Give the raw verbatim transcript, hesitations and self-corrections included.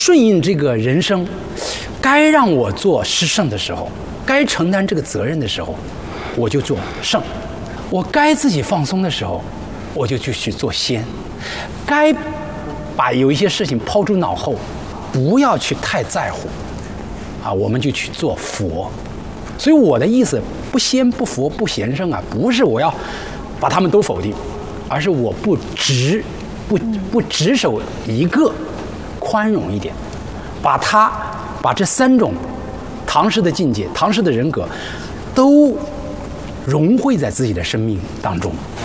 顺应这个人生，该让我做师圣的时候，该承担这个责任的时候，我就做圣；我该自己放松的时候，我就去去做仙；该把有一些事情抛诸脑后，不要去太在乎，啊，我们就去做佛。所以我的意思，不仙不佛不贤圣啊，不是我要把他们都否定，而是我不执不不执守一个，宽容一点，把它把这三种唐诗的境界、唐诗的人格都融汇在自己的生命当中。